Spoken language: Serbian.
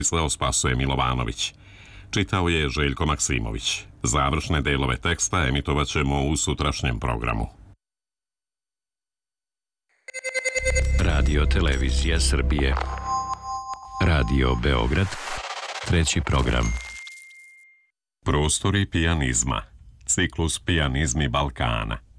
Sleo Spasoje Milovanović. Čitao je Željko Maksimović. Završne delove teksta emitovat ćemo u sutrašnjem programu. Radio Televizija Srbije. Radio Beograd. Treći program. Prostori pijanizma. Ciklus Pijanizmi Balkana.